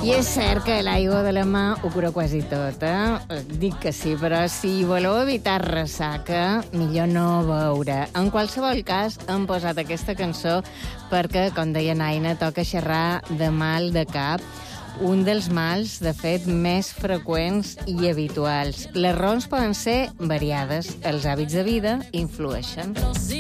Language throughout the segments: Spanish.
I és cert que l'aigua de la mà ho cura quasi tot, Dic que sí, però si voleu evitar ressaca, millor no beure. En qualsevol cas, hem posat aquesta cançó perquè, com deia Naina, toca xerrar de mal de cap, un dels mals, de fet, més freqüents i habituals. Les raons poden ser variades. Els hàbits de vida influeixen.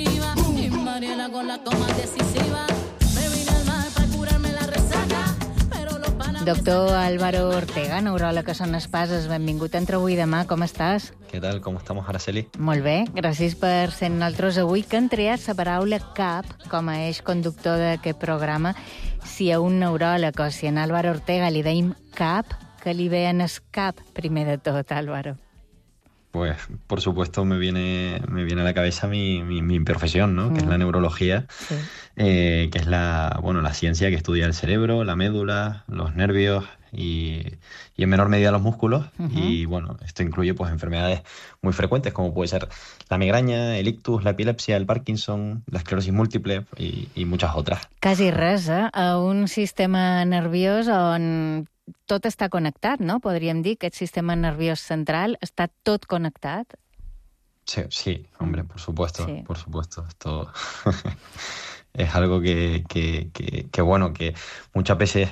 Doctor Álvaro Ortega, neuròleg a Son Espases, benvingut entre avui i demà. Com estàs? Què tal? Com estamos, Araceli? Molt bé, gràcies per ser nosaltres avui, que hem triat la paraula cap com a eix conductor d'aquest programa. Si a un neuròleg o si a Álvaro Ortega li deim cap, que li ve en el cap primer de tot, Álvaro? Pues, por supuesto, me viene a la cabeza mi profesión, ¿no? Que es la neurología, Sí. Que es la ciencia que estudia el cerebro, la médula, los nervios y en menor medida los músculos. Y bueno, esto incluye pues enfermedades muy frecuentes, como puede ser la migraña, el ictus, la epilepsia, el Parkinson, la esclerosis múltiple y muchas otras. Quasi res, a un sistema nerviós on tot està connectat, no? Podríem dir que aquest sistema nerviós central està tot connectat. Sí, hombre, por supuesto, Sí. por supuesto. Esto es algo que bueno, que muchas veces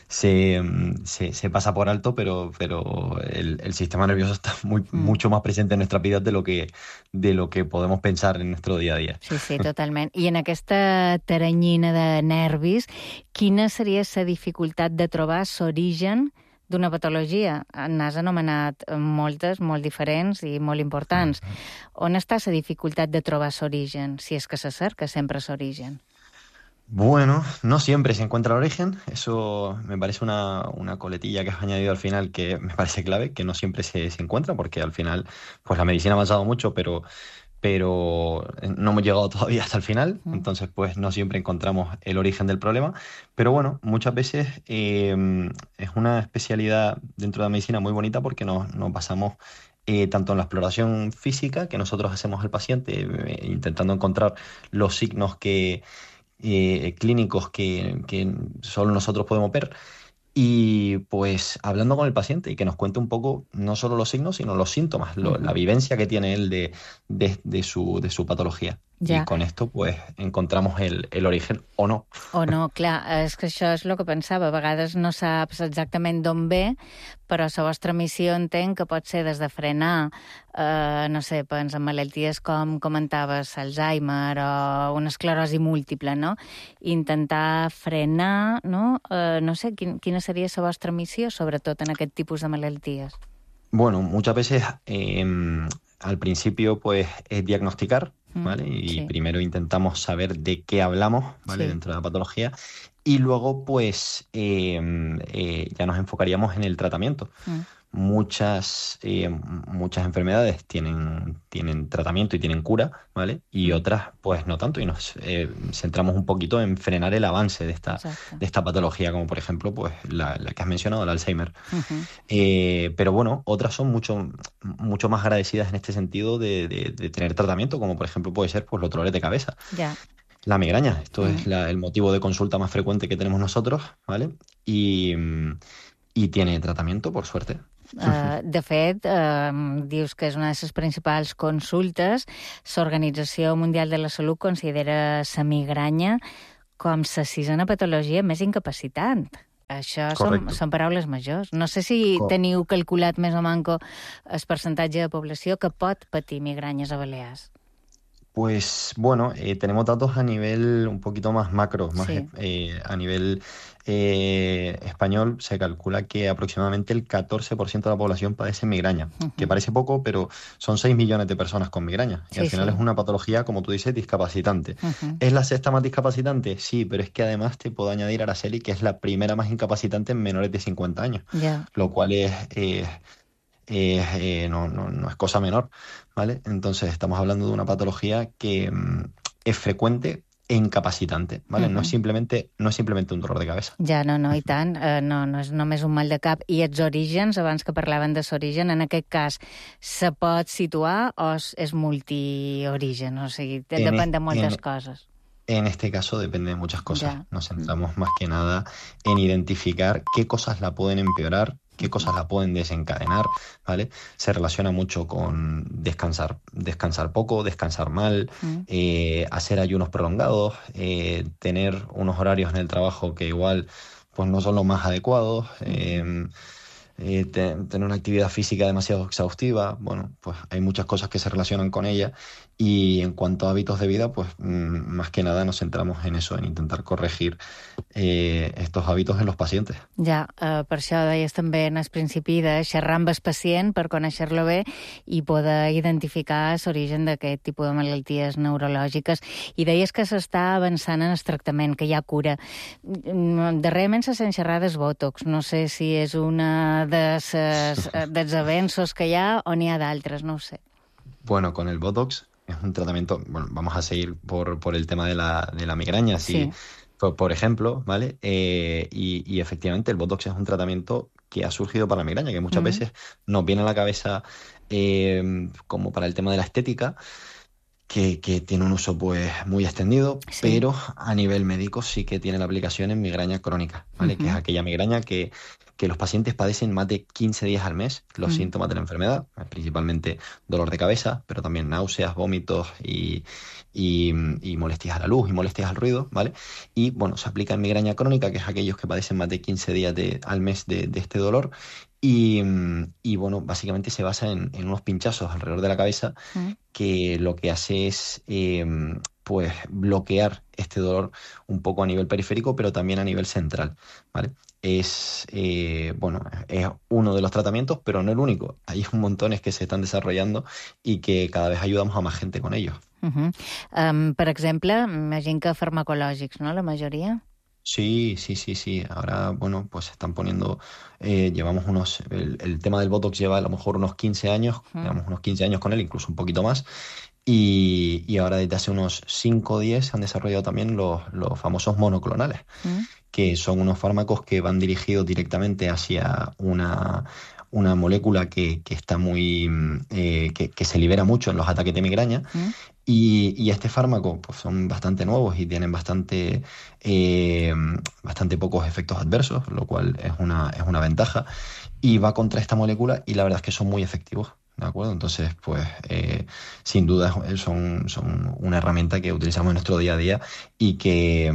se pasa por alto, pero el sistema nervioso está mucho más presente en nuestras vidas de lo que podemos pensar en nuestro día a día. Sí, totalment. I en aquesta teranyina de nervis, quina seria la dificultat de trobar l'origen d'una patologia? N'has anomenat moltes, molt diferents i molt importants. On està la dificultat de trobar l'origen? Si és que se cerca sempre l'origen. Bueno, no siempre se encuentra el origen. Eso me parece una coletilla que has añadido al final que me parece clave, que no siempre se encuentra, porque al final pues la medicina ha avanzado mucho, pero no hemos llegado todavía hasta el final, entonces pues no siempre encontramos el origen del problema. Pero bueno, muchas veces es una especialidad dentro de la medicina muy bonita porque nos basamos tanto en la exploración física que nosotros hacemos al paciente, intentando encontrar los signos clínicos que solo nosotros podemos ver, y pues hablando con el paciente y que nos cuente un poco no solo los signos sino los síntomas, la vivencia que tiene él de su patología. Ja. I con esto pues encontramos el origen o no. O no, clar, és que això és el que pensava. A vegades no saps exactament d'on ve, però la vostra missió entenc que pot ser des de frenar, no sé, doncs en malalties com comentaves, Alzheimer o una esclerosi múltiple, no? Intentar frenar, no? No sé, quina seria la vostra missió, sobretot en aquest tipus de malalties? Bueno, muchas veces al principio pues es diagnosticar, ¿vale? Y sí. primero intentamos saber de qué hablamos, ¿vale? Sí. Dentro de la patología, y luego pues ya nos enfocaríamos en el tratamiento. Muchas enfermedades tienen tratamiento y tienen cura, ¿vale? Y otras pues no tanto, y nos centramos un poquito en frenar el avance de esta patología, como por ejemplo pues la que has mencionado, el Alzheimer. Pero bueno, otras son mucho más agradecidas en este sentido de tener tratamiento, como por ejemplo puede ser pues los dolores de cabeza. Ja. La migraña, esto es el motivo de consulta más frecuente que tenemos nosotros, ¿vale? Y tiene tratamiento, por suerte. De fet, dius que és una de les principals consultes. L'Organització Mundial de la Salut considera la migranya com la sisena patologia més incapacitant. Això són paraules majors. No sé si teniu calculat més o manco el percentatge de població que pot patir migranyes a Balears. Pues bueno, tenemos datos a nivel un poquito más macro, a nivel español se calcula que aproximadamente el 14% de la población padece migraña, que parece poco, pero son 6 millones de personas con migraña. Y al final es una patología, como tú dices, discapacitante. ¿Es la sexta más discapacitante? Sí, pero es que además te puedo añadir, Araceli, que es la primera más incapacitante en menores de 50 años, lo cual no es cosa menor, ¿vale? Entonces estamos hablando de una patología que es frecuente e incapacitante, ¿vale? No es simplemente un dolor de cabeza. Ja, no, i tant. No és només un mal de cap. I els orígens, abans que parlaven de l'origen, en aquest cas, se pot situar o és multiorigen? O sigui, depèn de moltes coses. En este caso depende de muchas cosas. Ya. Nos centramos más que nada en identificar qué cosas la pueden empeorar, qué cosas la pueden desencadenar, ¿vale? Se relaciona mucho con descansar poco, descansar mal, Mm. hacer ayunos prolongados, tener unos horarios en el trabajo que igual pues no son los más adecuados, tener una actividad física demasiado exhaustiva. Bueno, pues hay muchas cosas que se relacionan con ella, y en cuanto a hábitos de vida, pues más que nada nos centramos en eso, en intentar corregir estos hábitos en los pacientes. Ja, per això deies també en el principi de xerrar amb el pacient per conèixer-lo bé i poder identificar l'origen d'aquest tipus de malalties neurològiques. I deies que s'està avançant en el tractament, que hi ha cura. Darrerament se sent xerrar del Botox. No sé si és una dels avenços que hi ha o n'hi ha d'altres, no ho sé. Bueno, con el Botox es un tratamiento, bueno, vamos a seguir por el tema de la migraña, Sí. por ejemplo, ¿vale? Y efectivamente el Botox es un tratamiento que ha surgido para la migraña, que muchas veces nos viene a la cabeza como para el tema de la estética, que tiene un uso pues muy extendido, Sí. pero a nivel médico sí que tiene la aplicación en migraña crónica, ¿vale? Que es aquella migraña que los pacientes padecen más de 15 días al mes los síntomas de la enfermedad, principalmente dolor de cabeza, pero también náuseas, vómitos y molestias a la luz y molestias al ruido, ¿vale? Y bueno, se aplica en migraña crónica, que es aquellos que padecen más de 15 días al mes de este dolor. Y bueno, básicamente se basa en unos pinchazos alrededor de la cabeza que lo que hace es pues bloquear este dolor un poco a nivel periférico, pero también a nivel central, ¿vale? Bueno, es uno de los tratamientos, pero no el único. Hay un montones que se están desarrollando y que cada vez ayudamos a más gente con ellos. Per exemple, imagino que farmacològics, no?, la majoria. Sí. Ahora, bueno, pues se están poniendo, llevamos el tema del Botox lleva a lo mejor unos 15 años, llevamos unos 15 años con él, incluso un poquito más, y ahora desde hace unos 5 o 10 se han desarrollado también los famosos monoclonales, que son unos fármacos que van dirigidos directamente hacia una molécula que está que se libera mucho en los ataques de migraña. Y este fármaco pues son bastante nuevos y tienen bastante pocos efectos adversos, lo cual es una ventaja, y va contra esta molécula, y la verdad es que son muy efectivos, ¿de acuerdo? Entonces, pues sin duda son una herramienta que utilizamos en nuestro día a día y que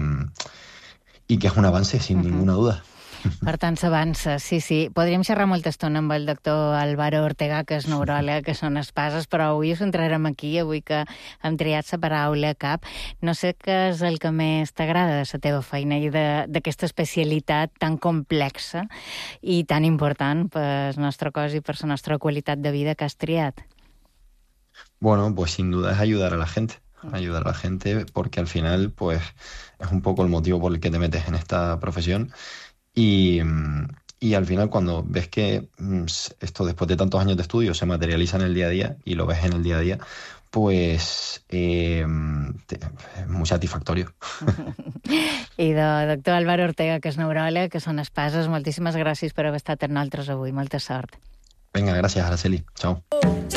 es un avance, sin ninguna duda. Per tant, s'avança, sí. Podríem xerrar molta estona amb el doctor Álvaro Ortega, que és neuròleg, que són espases, però avui ho centrarem aquí, avui que hem triat la paraula cap. No sé què és el que més t'agrada de la teva feina i d'aquesta especialitat tan complexa i tan important per el nostre cos i per la nostra qualitat de vida que has triat. Bueno, pues sin duda es ayudar a la gente. Ayudar a la gente, porque al final pues es un poco el motivo por el que te metes en esta profesión. Y al final, cuando ves que esto después de tantos años de estudio se materializa en el día a día y lo ves en el día a día, pues es muy satisfactorio. I de doctor Álvaro Ortega, que és neuròleg, que són espases, moltíssimes gràcies per haver estat amb nosaltres avui. Molta sort. Venga, gracias, Araceli. Chao.